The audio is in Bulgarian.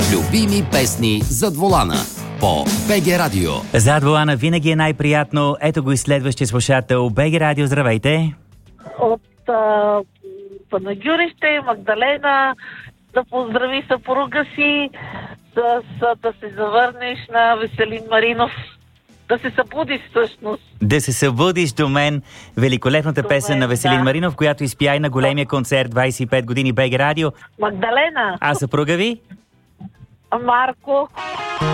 Любими песни зад волана по БГ Радио. Зад волана винаги е най-приятно. Ето го и следващия слушател. БГ Радио, здравейте! От Панагюрище, Магдалена, да поздрави съпруга си, да се завърнеш на Веселин Маринов. Да се събудиш всъщност. Да се събудиш до мен. Великолепната песен на Веселин Маринов, която изпя и на големия концерт 25 години БГ Радио. Магдалена. А съпруга ви? Марко.